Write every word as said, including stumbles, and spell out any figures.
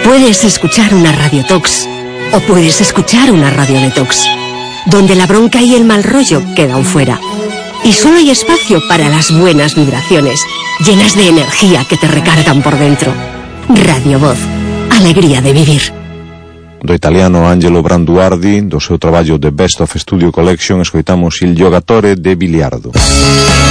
Puedes escuchar una radiotox o puedes escuchar una radio detox, donde la bronca y el mal rollo quedan fuera. Y solo hay espacio para las buenas vibraciones, llenas de energía que te recargan por dentro. Radio Voz, alegría de vivir. Do italiano Angelo Branduardi, do seu traballo The Best of Studio Collection, escoitamos Il Giocatore de Biliardo.